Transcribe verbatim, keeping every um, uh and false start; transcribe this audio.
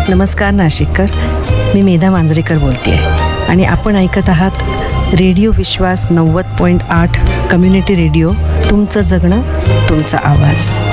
नमस्कार नाशिककर, मी मेधा मांजरेकर बोलते आहे आणि आपण ऐकत आहात रेडिओ विश्वास नव्वद पॉईंट आठ कम्युनिटी रेडिओ, तुमचं जगणं तुमचा आवाज.